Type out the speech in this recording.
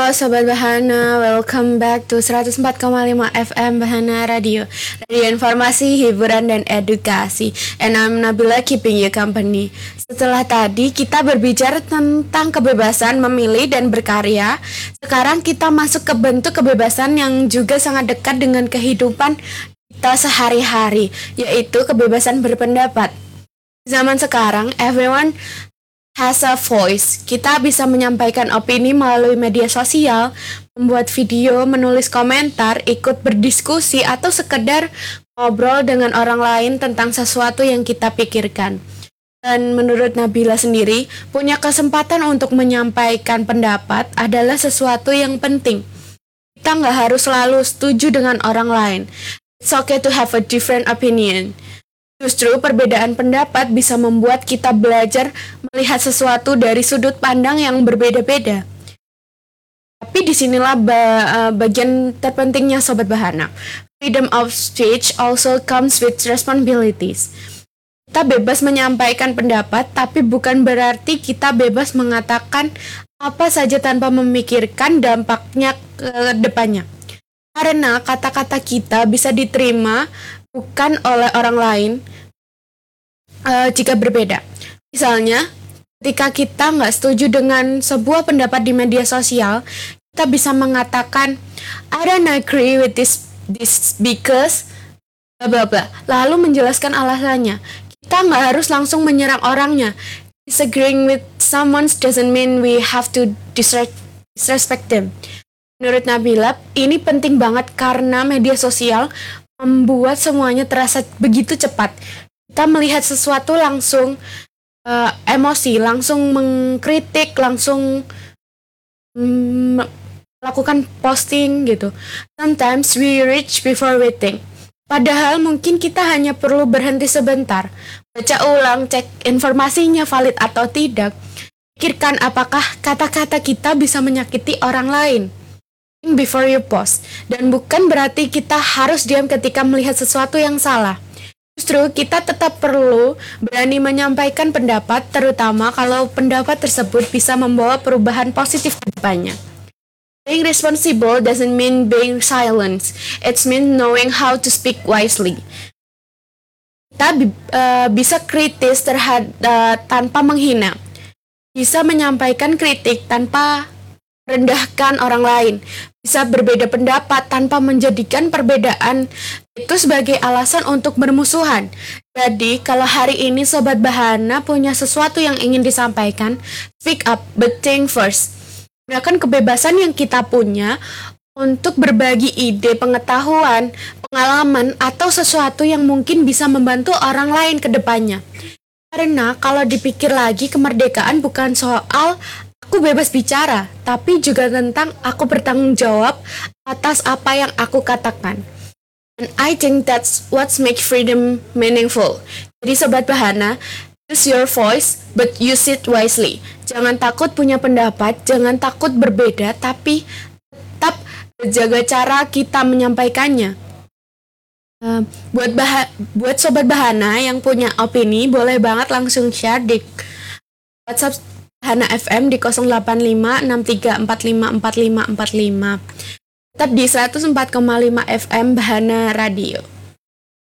Halo Sobat Bahana, welcome back to 104,5 FM Bahana Radio. Radio informasi, hiburan, dan edukasi. And I'm Nabila, keeping you company. Setelah tadi kita berbicara tentang kebebasan memilih dan berkarya, sekarang kita masuk ke bentuk kebebasan yang juga sangat dekat dengan kehidupan kita sehari-hari, yaitu kebebasan berpendapat. Zaman sekarang, everyone has a voice. Kita bisa menyampaikan opini melalui media sosial, membuat video, menulis komentar, ikut berdiskusi, atau sekedar ngobrol dengan orang lain tentang sesuatu yang kita pikirkan. Dan menurut Nabila sendiri, punya kesempatan untuk menyampaikan pendapat adalah sesuatu yang penting. Kita nggak harus selalu setuju dengan orang lain. It's okay to have a different opinion. Justru perbedaan pendapat bisa membuat kita belajar melihat sesuatu dari sudut pandang yang berbeda-beda. Tapi disinilah bagian terpentingnya Sobat Bahana. Freedom of speech also comes with responsibilities. Kita bebas menyampaikan pendapat, tapi bukan berarti kita bebas mengatakan apa saja tanpa memikirkan dampaknya ke depannya. Karena kata-kata kita bisa diterima bukan oleh orang lain jika berbeda. Misalnya, ketika kita nggak setuju dengan sebuah pendapat di media sosial, kita bisa mengatakan, I don't agree with this because bla bla bla. Lalu menjelaskan alasannya. Kita nggak harus langsung menyerang orangnya. Disagreeing with someone doesn't mean we have to disrespect them. Menurut Nabila, ini penting banget karena media sosial membuat semuanya terasa begitu cepat. Kita melihat sesuatu langsung emosi, langsung mengkritik, langsung melakukan posting gitu. Sometimes we reach before we think. Padahal mungkin kita hanya perlu berhenti sebentar, baca ulang, cek informasinya valid atau tidak. Pikirkan apakah kata-kata kita bisa menyakiti orang lain. Before you post. Dan bukan berarti kita harus diam ketika melihat sesuatu yang salah. Justru kita tetap perlu berani menyampaikan pendapat, terutama kalau pendapat tersebut bisa membawa perubahan positif ke depannya. Being responsible doesn't mean being silent. It means knowing how to speak wisely. Kita bisa kritis tanpa menghina. Bisa menyampaikan kritik tanpa merendahkan orang lain, bisa berbeda pendapat tanpa menjadikan perbedaan itu sebagai alasan untuk bermusuhan. Jadi, kalau hari ini Sobat Bahana punya sesuatu yang ingin disampaikan, speak up, but think first. Gunakan kebebasan yang kita punya untuk berbagi ide, pengetahuan, pengalaman, atau sesuatu yang mungkin bisa membantu orang lain ke depannya. Karena kalau dipikir lagi, kemerdekaan bukan soal aku bebas bicara, tapi juga tentang aku bertanggung jawab atas apa yang aku katakan. And I think that's what makes freedom meaningful. Jadi Sobat Bahana, use your voice, but use it wisely. Jangan takut punya pendapat, jangan takut berbeda, tapi tetap jaga cara kita menyampaikannya. Buat Sobat Bahana yang punya opini, boleh banget langsung share di WhatsApp Bahana FM di 08563454545. Tetap di 104,5 FM Bahana Radio.